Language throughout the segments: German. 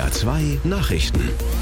NDR 2 Nachrichten.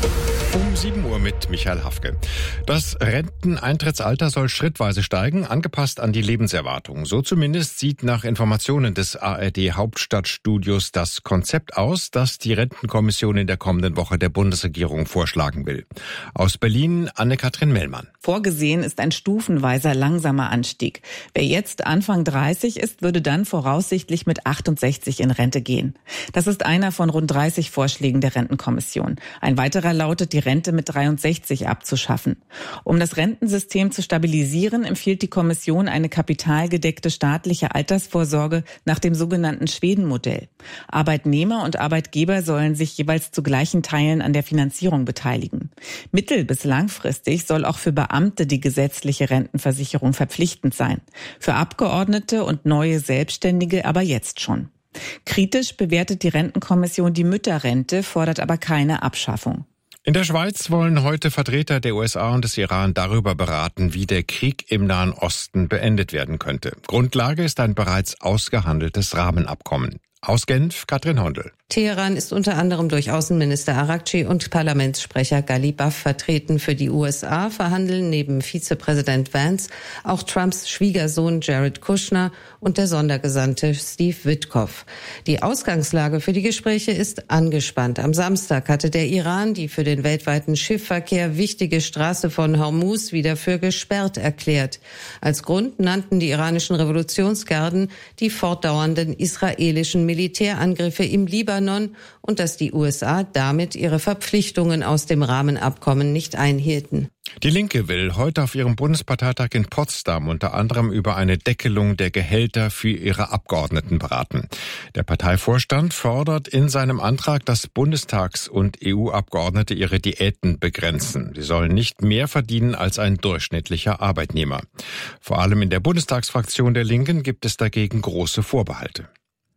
Um 7 Uhr mit Michael Hafke. Das Renteneintrittsalter soll schrittweise steigen, angepasst an die Lebenserwartung. So zumindest sieht nach Informationen des ARD-Hauptstadtstudios das Konzept aus, das die Rentenkommission in der kommenden Woche der Bundesregierung vorschlagen will. Aus Berlin Anne-Kathrin Mellmann. Vorgesehen ist ein stufenweiser langsamer Anstieg. Wer jetzt Anfang 30 ist, würde dann voraussichtlich mit 68 in Rente gehen. Das ist einer von rund 30 Vorschlägen der Rentenkommission. Ein weiterer lautet, die Rente mit 63 abzuschaffen. Um das Rentensystem zu stabilisieren, empfiehlt die Kommission eine kapitalgedeckte staatliche Altersvorsorge nach dem sogenannten Schweden-Modell. Arbeitnehmer und Arbeitgeber sollen sich jeweils zu gleichen Teilen an der Finanzierung beteiligen. Mittel- bis langfristig soll auch für Beamte die gesetzliche Rentenversicherung verpflichtend sein. Für Abgeordnete und neue Selbstständige aber jetzt schon. Kritisch bewertet die Rentenkommission die Mütterrente, fordert aber keine Abschaffung. In der Schweiz wollen heute Vertreter der USA und des Iran darüber beraten, wie der Krieg im Nahen Osten beendet werden könnte. Grundlage ist ein bereits ausgehandeltes Rahmenabkommen. Aus Genf, Katrin Hondel. Teheran ist unter anderem durch Außenminister Arakci und Parlamentssprecher Ghalibaf vertreten. Für die USA verhandeln neben Vizepräsident Vance auch Trumps Schwiegersohn Jared Kushner und der Sondergesandte Steve Witkoff. Die Ausgangslage für die Gespräche ist angespannt. Am Samstag hatte der Iran die für den weltweiten Schiffverkehr wichtige Straße von Hormuz wieder für gesperrt erklärt. Als Grund nannten die iranischen Revolutionsgarden die fortdauernden israelischen Militärangriffe im Libanon und dass die USA damit ihre Verpflichtungen aus dem Rahmenabkommen nicht einhielten. Die Linke will heute auf ihrem Bundesparteitag in Potsdam unter anderem über eine Deckelung der Gehälter für ihre Abgeordneten beraten. Der Parteivorstand fordert in seinem Antrag, dass Bundestags- und EU-Abgeordnete ihre Diäten begrenzen. Sie sollen nicht mehr verdienen als ein durchschnittlicher Arbeitnehmer. Vor allem in der Bundestagsfraktion der Linken gibt es dagegen große Vorbehalte.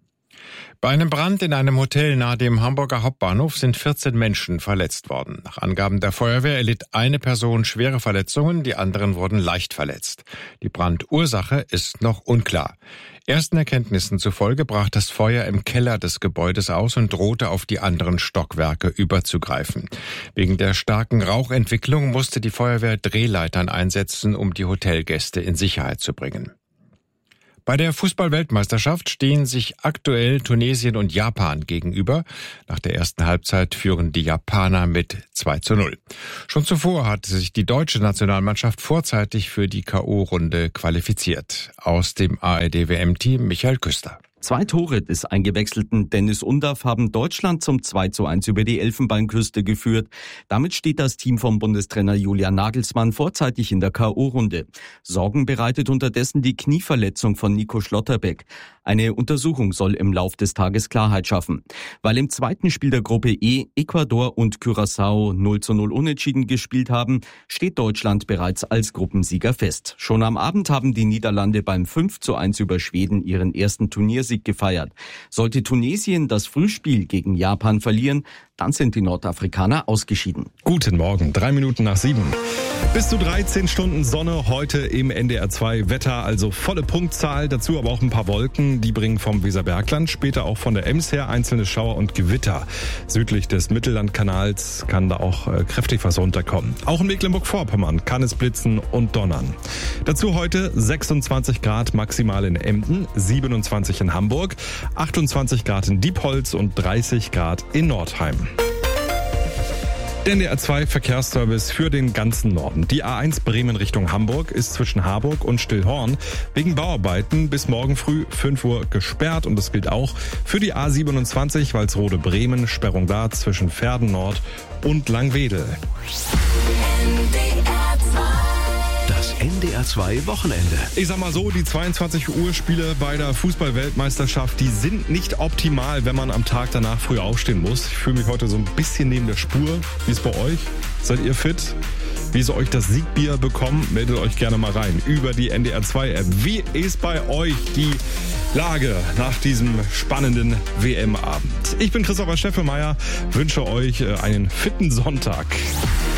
Bei einem Brand in einem Hotel nahe dem Hamburger Hauptbahnhof sind 14 Menschen verletzt worden. Nach Angaben der Feuerwehr erlitt eine Person schwere Verletzungen, die anderen wurden leicht verletzt. Die Brandursache ist noch unklar. Ersten Erkenntnissen zufolge brach das Feuer im Keller des Gebäudes aus und drohte auf die anderen Stockwerke überzugreifen. Wegen der starken Rauchentwicklung musste die Feuerwehr Drehleitern einsetzen, um die Hotelgäste in Sicherheit zu bringen. Bei der Fußball-Weltmeisterschaft stehen sich aktuell Tunesien und Japan gegenüber. Nach der ersten Halbzeit führen die Japaner mit 2:0. Schon zuvor hatte sich die deutsche Nationalmannschaft vorzeitig für die K.O.-Runde qualifiziert. Aus dem ARD-WM-Team Michael Küster. 2 Tore des eingewechselten Dennis Undaff haben Deutschland zum 2:1 über die Elfenbeinküste geführt. Damit steht das Team vom Bundestrainer Julian Nagelsmann vorzeitig in der K.O.-Runde. Sorgen bereitet unterdessen die Knieverletzung von Nico Schlotterbeck. Eine Untersuchung soll im Lauf des Tages Klarheit schaffen. Weil im zweiten Spiel der Gruppe E Ecuador und Curaçao 0:0 unentschieden gespielt haben, steht Deutschland bereits als Gruppensieger fest. Schon am Abend haben die Niederlande beim 5:1 über Schweden ihren ersten Turniersieg gefeiert. Sollte Tunesien das Frühspiel gegen Japan verlieren, dann sind die Nordafrikaner ausgeschieden. Guten Morgen, 7:03. Bis zu 13 Stunden Sonne heute im NDR 2 Wetter, also volle Punktzahl, dazu aber auch ein paar Wolken, die bringen vom Weserbergland, später auch von der Ems her einzelne Schauer und Gewitter. Südlich des Mittellandkanals kann da auch kräftig was runterkommen. Auch in Mecklenburg-Vorpommern kann es blitzen und donnern. Dazu heute 26 Grad maximal in Emden, 27 in Hamburg, 28 Grad in Diepholz und 30 Grad in Nordheim. Der NDR 2 Verkehrsservice für den ganzen Norden. Die A1 Bremen Richtung Hamburg ist zwischen Harburg und Stillhorn wegen Bauarbeiten bis morgen früh 5 Uhr gesperrt. Und das gilt auch für die A27 Walsrode Bremen, Sperrung da zwischen Verden Nord und Langwedel. Das NDR 2 Wochenende. Ich sag mal so, die 22 Uhr Spiele bei der Fußball-Weltmeisterschaft, die sind nicht optimal, wenn man am Tag danach früh aufstehen muss. Ich fühle mich heute so ein bisschen neben der Spur. Wie ist bei euch? Seid ihr fit? Wie ist euch das Siegbier bekommen? Meldet euch gerne mal rein über die NDR 2 App. Wie ist bei euch die Lage nach diesem spannenden WM-Abend? Ich bin Christopher Scheffelmeier, wünsche euch einen fitten Sonntag.